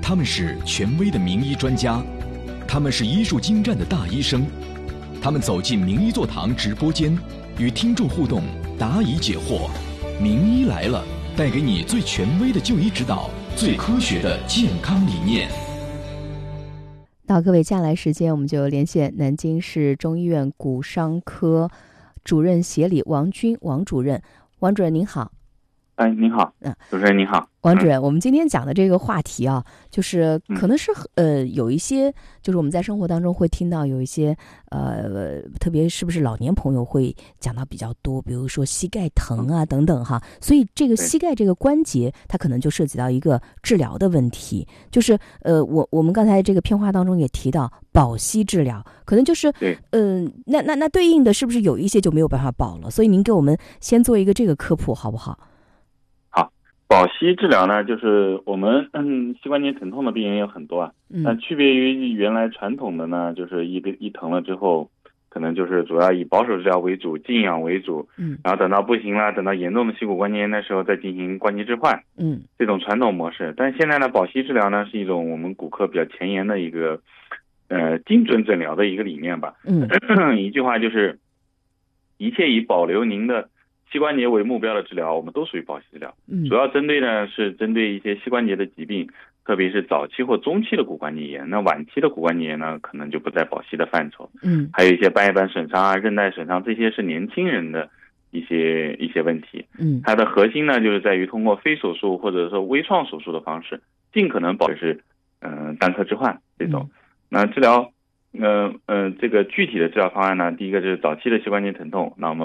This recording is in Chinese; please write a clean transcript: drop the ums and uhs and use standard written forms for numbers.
他们是权威的名医专家，他们是医术精湛的大医生，他们走进名医座堂直播间，与听众互动，答疑解惑。名医来了，带给你最权威的就医指导，最科学的健康理念。 到各位接下来时间，我们就连线南京市中医院骨伤科主任协理王军王主任。王主任您好。 您好，主持人您好。 王主任，我们今天讲的这个话题啊，就是可能是有一些，就是我们在生活当中会听到有一些特别是不是老年朋友会讲到比较多，比如说膝盖疼啊等等哈，所以这个膝盖这个关节，它可能就涉及到一个治疗的问题，就是我们刚才这个片花当中也提到保膝治疗，可能就是那对应的是不是有一些就没有办法保了？所以您给我们先做一个这个科普好不好？ 保膝治疗呢，就是我们膝关节疼痛的病人有很多啊，但区别于原来传统的呢，就是一疼了之后，可能就是主要以保守治疗为主，静养为主，然后等到不行了，等到严重的膝骨关节炎的时候再进行关节置换，这种传统模式。但现在呢，保膝治疗呢是一种我们骨科比较前沿的一个精准诊疗的一个理念吧。一句话就是，一切以保留您的膝关节为目标的治疗，我们都属于保膝治疗。主要针对呢是针对一些膝关节的疾病，特别是早期或中期的骨关节炎。那晚期的骨关节炎呢，可能就不在保膝的范畴。还有一些半月板损伤啊、韧带损伤，这些是年轻人的一些问题。它的核心呢，就是在于通过非手术或者说微创手术的方式，尽可能保持单科置换这种。那治疗这个具体的治疗方案呢，第一个就是早期的膝关节疼痛，那我们